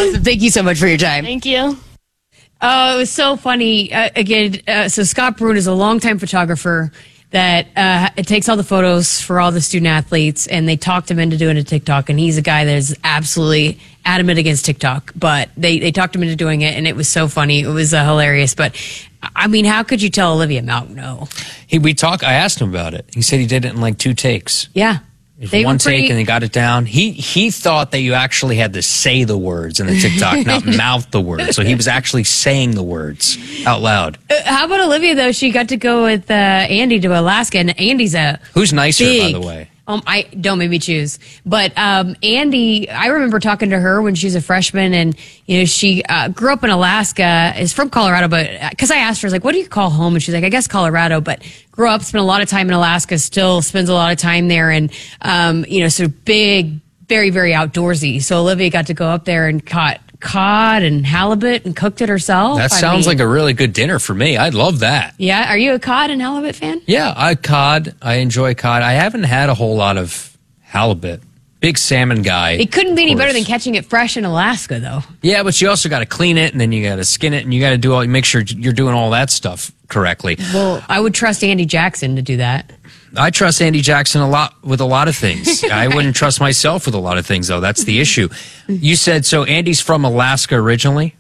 Awesome. Thank you so much for your time. Thank you. Oh, it was so funny. So Scott Brune is a longtime photographer that it takes all the photos for all the student athletes, and they talked him into doing a TikTok, and he's a guy that is absolutely adamant against TikTok, but they talked him into doing it, and it was so funny. It was hilarious. But, I mean, how could you tell Olivia Mount no? I asked him about it. He said he did it in like 2 takes. Yeah. One take and they got it down. He thought that you actually had to say the words in the TikTok, not mouth the words. So he was actually saying the words out loud. How about Olivia, though? She got to go with Andy to Alaska, and Andy's who's nicer, by the way? I don't make me choose, but Andy, I remember talking to her when she was a freshman, and she grew up in Alaska, is from Colorado, but because I asked her, I was like, what do you call home? And she's like, I guess Colorado, but grew up, spent a lot of time in Alaska, still spends a lot of time there, and so big, very, very outdoorsy. So Olivia got to go up there and caught cod and halibut and cooked it herself. That sounds like a really good dinner for me. I'd love that. Yeah. Are you a cod and halibut fan? Yeah, I enjoy cod. I haven't had a whole lot of halibut. Big salmon guy. It couldn't be any better than catching it fresh in Alaska, though. Yeah, but you also got to clean it, and then you got to skin it, and you got to make sure you're doing all that stuff correctly. Well, I would trust Andy Jackson to do that. I trust Andy Jackson a lot with a lot of things. I wouldn't trust myself with a lot of things, though. That's the issue. You said, so Andy's from Alaska originally?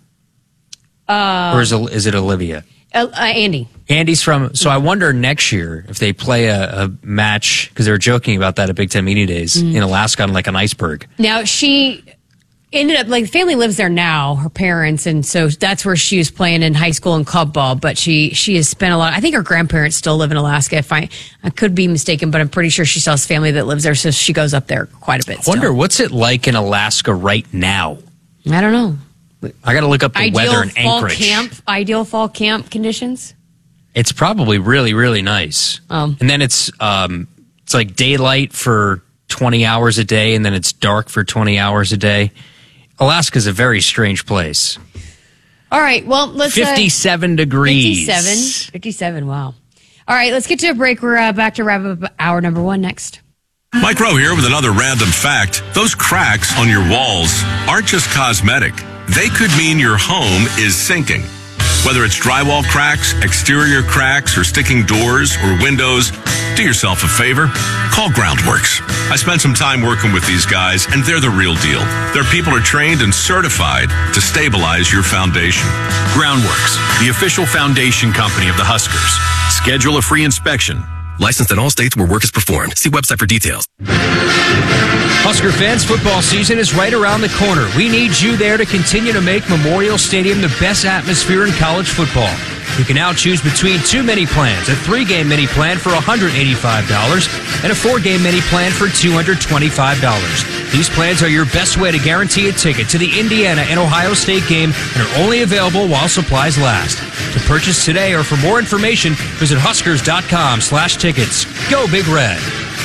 Or is it Olivia? Andy. Andy's from, so I wonder next year if they play a match, because they were joking about that at Big Ten Media Days in Alaska on like an iceberg. Now, she ended up, the family lives there now, her parents, and so that's where she was playing in high school and club ball, but she has spent a lot, I think her grandparents still live in Alaska. If I could be mistaken, but I'm pretty sure she still has family that lives there, so she goes up there quite a bit. I wonder, what's it like in Alaska right now? I don't know. I got to look up the weather in Anchorage. Ideal fall camp conditions? It's probably really, really nice. And then it's like daylight for 20 hours a day, and then it's dark for 20 hours a day. Alaska's a very strange place. All right, well, let's... 57 degrees. 57, wow. All right, let's get to a break. We're back to wrap up hour number 1 next. Mike Rowe here with another random fact. Those cracks on your walls aren't just cosmetic. They could mean your home is sinking. Whether it's drywall cracks, exterior cracks, or sticking doors or windows, do yourself a favor. Call Groundworks. I spent some time working with these guys, and they're the real deal. Their people are trained and certified to stabilize your foundation. Groundworks, the official foundation company of the Huskers. Schedule a free inspection. Licensed in all states where work is performed. See website for details. Husker fans, football season is right around the corner. We need you there to continue to make Memorial Stadium the best atmosphere in college football. You can now choose between 2 mini plans, a 3-game mini plan for $185 and a 4-game mini plan for $225. These plans are your best way to guarantee a ticket to the Indiana and Ohio State game and are only available while supplies last. To purchase today or for more information, visit huskers.com/tickets. Go Big Red.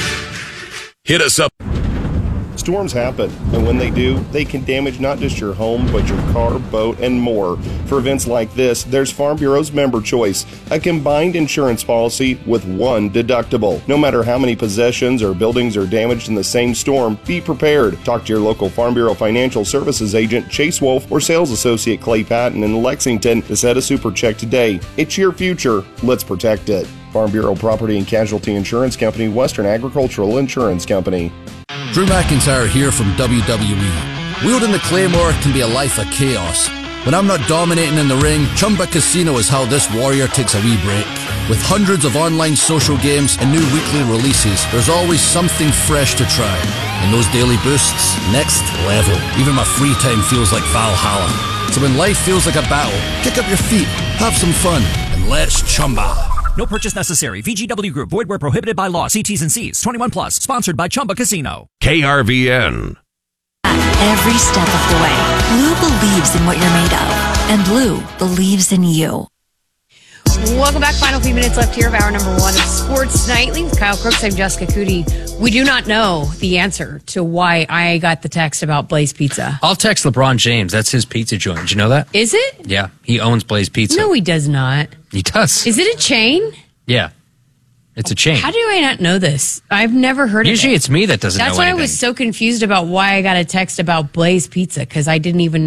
Hit us up. Storms happen, and when they do, they can damage not just your home, but your car, boat, and more. For events like this, there's Farm Bureau's Member Choice, a combined insurance policy with one deductible. No matter how many possessions or buildings are damaged in the same storm, be prepared. Talk to your local Farm Bureau Financial Services agent, Chase Wolf, or sales associate Clay Patton in Lexington to set a super check today. It's your future. Let's protect it. Farm Bureau Property and Casualty Insurance Company, Western Agricultural Insurance Company. Drew McIntyre here from WWE. Wielding the Claymore can be a life of chaos. When I'm not dominating in the ring, Chumba Casino is how this warrior takes a wee break. With hundreds of online social games and new weekly releases, there's always something fresh to try. And those daily boosts, next level. Even my free time feels like Valhalla. So when life feels like a battle, kick up your feet, have some fun, and let's Chumba. No purchase necessary. VGW Group. Void where prohibited by law. See T's and C's. 21 plus. Sponsored by Chumba Casino. KRVN. Every step of the way, Blue believes in what you're made of. And Blue believes in you. Welcome back. Final few minutes left here of hour number 1 of Sports Nightly with Kyle Crooks. I'm Jessica Cootie. We do not know the answer to why I got the text about Blaze Pizza. I'll text LeBron James. That's his pizza joint. Did you know that? Is it? Yeah, he owns Blaze Pizza. No, he does not. He does. Is it a chain? Yeah. It's a chain. How do I not know this? I've never heard of it. Usually it's me that doesn't know anything. That's why I was so confused about why I got a text about Blaze Pizza, because I didn't even